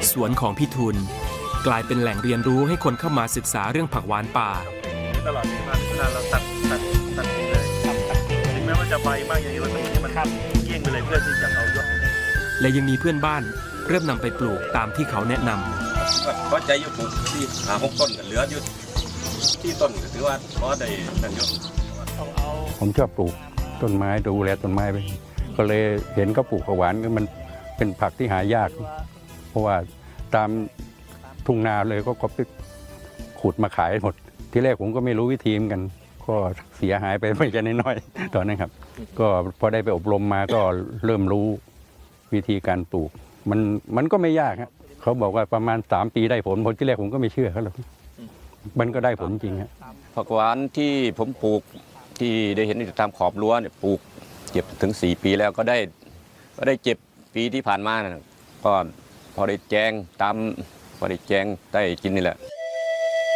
สวนของพี่ทุนกลายเป็นแหล่งเรียนรู้ให้คนเข้ามาศึกษาเรื่องผักหวานป่าตลอดมาพิจารณาเราตัดทิ้งเลยถึงแม้ว่าจะใบมากอย่างนี้เราต้องให้มันเกี้ยงไปเลยเพื่อที่จะเอายอดและยังมีเพื่อนบ้านเริ่มนำไปปลูกตามที่เขาแนะนำก็ใจอยู่ปลูกที่5-6 ต้นเหลืออยู่ที่ต้นก็ถือว่าพอได้นั่นอยู่ผมชอบปลูกต้นไม้ดูแลต้นไม้ไปก็เลยเห็นก็ปลูกผักหวานมันเป็นผักที่หายากเพราะว่าตามทุ่งนาเลยก็ไปขุดมาขายหมดที่แรกผมก็ไม่รู้วิธีเหมือนกันก็เสียหายไปไม่ใช่น้อยๆตอนนั้นครับก็พอได้ไปอบรมมาก็เริ่มรู้วิธีการปลูกมันก็ไม่ยากครับเขาบอกว่าประมาณ3 ปีได้ผลที่แรกผมก็ไม่เชื่อเขาหรอกมันก็ได้ผลจริงครับผักหวานที่ผมปลูกที่ได้เห็นตามขอบรั้วเนี่ยปลูกเก็บถึง4 ปีแล้วก็ได้เก็บปีที่ผ่านมาก็พอได้แจงตามพอได้แจงได้กินนี่แหละ